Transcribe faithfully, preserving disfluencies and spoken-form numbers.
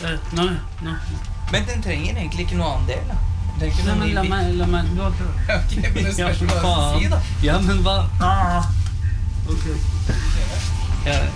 Nei, nei. Men den trenger egentlig ikke noe annen del, da. Den trenger ikke Nei, noe men ny la bil. meg, la meg, du har prøvd. Ok, men det spørs hva du sier, da. Ja, men hva? Ah. Ok. Ja,